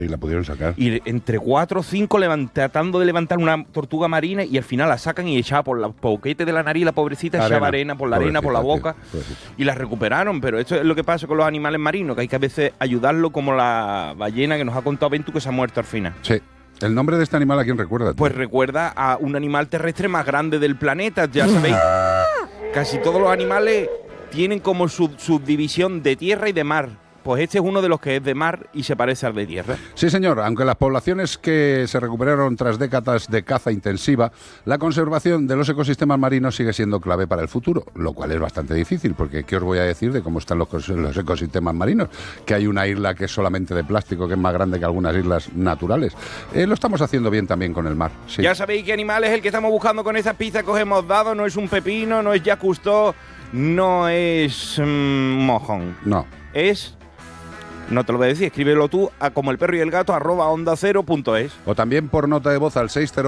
Y la pudieron sacar. Y entre 4 o 5 tratando de levantar una tortuga marina y al final la sacan y echaba por los boquetes de la nariz, la pobrecita echaba arena por la arena, por la boca, y la recuperaron. Pero esto es lo que pasa con los animales marinos, que hay que a veces ayudarlo, como la ballena que nos ha contado Ventu, que se ha muerto al final. Sí. ¿El nombre de este animal a quién recuerda? Pues recuerda a un animal terrestre más grande del planeta, ya sabéis. Casi todos los animales tienen como subdivisión de tierra y de mar. Pues este es uno de los que es de mar y se parece al de tierra. Sí, señor. Aunque las poblaciones que se recuperaron tras décadas de caza intensiva, la conservación de los ecosistemas marinos sigue siendo clave para el futuro, lo cual es bastante difícil, porque ¿qué os voy a decir de cómo están los ecosistemas marinos? Que hay una isla que es solamente de plástico, que es más grande que algunas islas naturales. Lo estamos haciendo bien también con el mar. Sí. Ya sabéis qué animal es el que estamos buscando con esa pizza que os hemos dado. No es un pepino, no es Jacques Cousteau, no es mojón. No. Es... No te lo voy a decir, escríbelo tú a como el perro y el gato @ondacero.es. O también por nota de voz al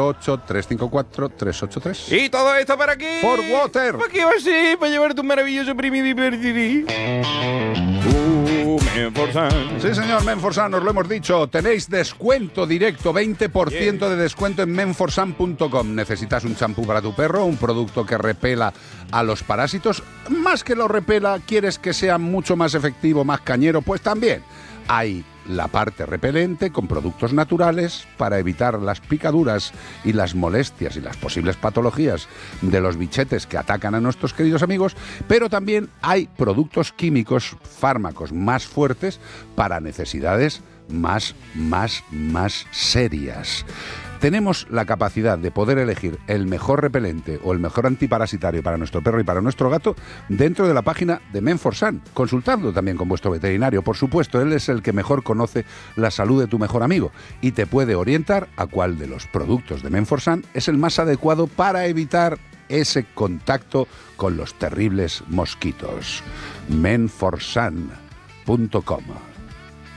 608-354-383. Y todo esto para aquí. For Water. ¿Para qué va a ser? Para llevarte un maravilloso premio divertido. Menforsan. Sí, señor, Menforsan, os lo hemos dicho. Tenéis descuento directo, 20% de descuento en menforsan.com. ¿Necesitas un champú para tu perro? ¿Un producto que repela a los parásitos? Más que lo repela, ¿quieres que sea mucho más efectivo, más cañero? Pues también hay la parte repelente con productos naturales para evitar las picaduras y las molestias y las posibles patologías de los bichetes que atacan a nuestros queridos amigos, pero también hay productos químicos, fármacos más fuertes para necesidades más serias. Tenemos la capacidad de poder elegir el mejor repelente o el mejor antiparasitario para nuestro perro y para nuestro gato dentro de la página de Menforsan. Consultadlo también con vuestro veterinario, por supuesto. Él es el que mejor conoce la salud de tu mejor amigo y te puede orientar a cuál de los productos de Menforsan es el más adecuado para evitar ese contacto con los terribles mosquitos. Menforsan.com